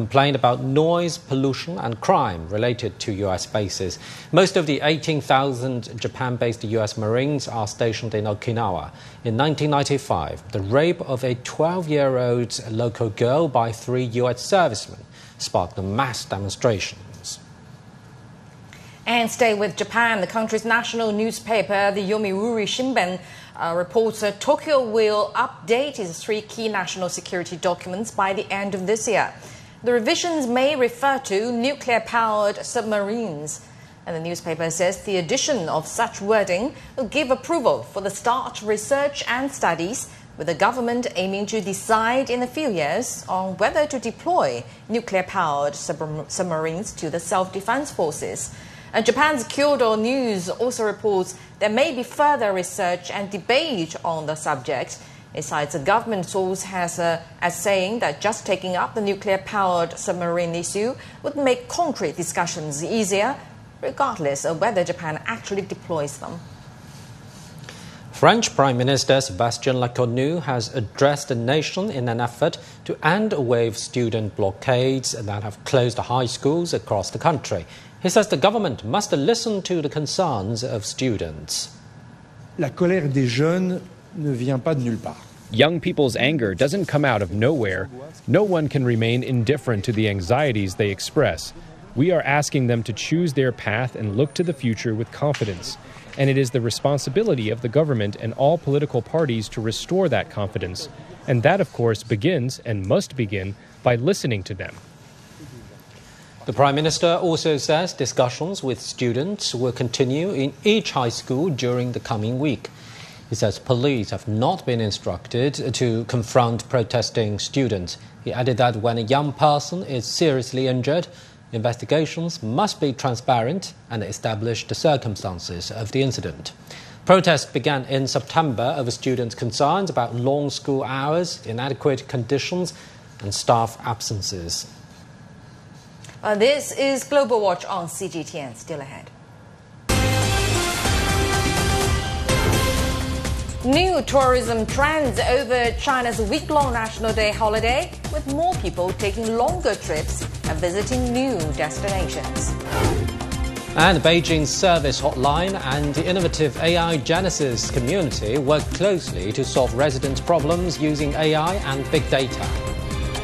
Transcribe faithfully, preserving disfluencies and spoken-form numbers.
complained about noise, pollution and crime related to U S bases. Most of the eighteen thousand Japan-based U S Marines are stationed in Okinawa. In nineteen ninety-five, the rape of a twelve-year-old local girl by three U S servicemen sparked a mass demonstrations. And stay with Japan. The country's national newspaper, the Yomiuri Shimbun, uh, reports that Tokyo will update its three key national security documents by the end of this year. The revisions may refer to nuclear-powered submarines. And the newspaper says the addition of such wording will give approval for the start of research and studies, with the government aiming to decide in a few years on whether to deploy nuclear-powered sub submarines to the self-defense forces. And Japan's Kyodo News also reports there may be further research and debate on the subject. It cites a government source as, uh, as saying that just taking up the nuclear-powered submarine issue would make concrete discussions easier, regardless of whether Japan actually deploys them. French Prime Minister Sébastien Lecornu has addressed the nation in an effort to end a wave of student blockades that have closed high schools across the country. He says the government must listen to the concerns of students. La colère des jeunes ne vient pas de nulle part. Young people's anger doesn't come out of nowhere. No one can remain indifferent to the anxieties they express. We are asking them to choose their path and look to the future with confidence. And it is the responsibility of the government and all political parties to restore that confidence. And that, of course, begins and must begin by listening to them. The Prime Minister also says discussions with students will continue in each high school during the coming week. He says police have not been instructed to confront protesting students. He added that when a young person is seriously injured, investigations must be transparent and establish the circumstances of the incident. Protests began in September over students' concerns about long school hours, inadequate conditions and staff absences. Uh, this is Global Watch on C G T N. Still ahead. New tourism trends over China's week-long National Day holiday, with more people taking longer trips and visiting new destinations. And Beijing's service hotline and the innovative A I Genesis community work closely to solve residents' problems using A I and big data.